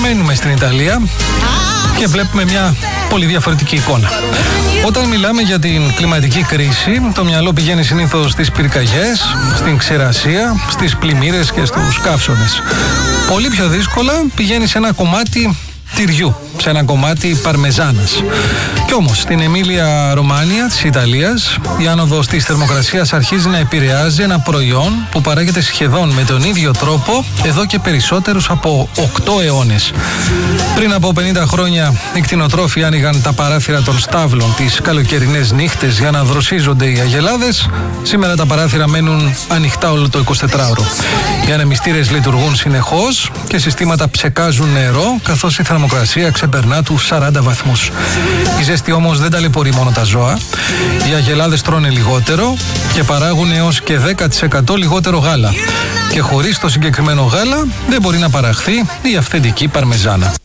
Μένουμε στην Ιταλία και βλέπουμε μια πολύ διαφορετική εικόνα. Όταν μιλάμε για την κλιματική κρίση, το μυαλό πηγαίνει συνήθως στις πυρκαγιές, στην ξηρασία, στις πλημμύρες και στους καύσονες. Πολύ πιο δύσκολα πηγαίνει σε ένα κομμάτι τυριού, σε ένα κομμάτι παρμεζάνας. Κι όμως στην Εμίλια Ρωμάνια της Ιταλίας η άνοδος της θερμοκρασίας αρχίζει να επηρεάζει ένα προϊόν που παράγεται σχεδόν με τον ίδιο τρόπο εδώ και περισσότερους από 8 αιώνες. Πριν από 50 χρόνια οι κτηνοτρόφοι άνοιγαν τα παράθυρα των στάβλων τις καλοκαιρινές νύχτες για να δροσίζονται οι αγελάδες. Σήμερα τα παράθυρα μένουν ανοιχτά όλο το 24ωρο. Οι ανεμιστήρες λειτουργούν συνεχώς και συστήματα ψεκάζουν νερό, καθώς η θερμοκρασία ξεπερνά τους 40 βαθμούς. Η ζέστη όμως δεν ταλαιπωρεί μόνο τα ζώα. Οι αγελάδες τρώνε λιγότερο και παράγουν έως και 10% λιγότερο γάλα. Και χωρίς το συγκεκριμένο γάλα δεν μπορεί να παραχθεί η αυθεντική παρμεζάνα.